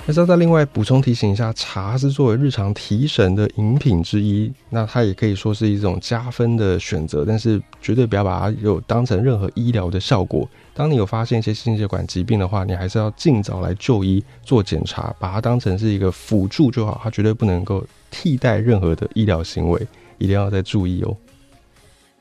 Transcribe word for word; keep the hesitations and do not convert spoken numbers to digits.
还是要再另外补充提醒一下，茶是作为日常提神的饮品之一，那它也可以说是一种加分的选择，但是绝对不要把它有当成任何医疗的效果。当你有发现一些心血管疾病的话，你还是要尽早来就医做检查，把它当成是一个辅助就好，它绝对不能够替代任何的医疗行为，一定要再注意哦。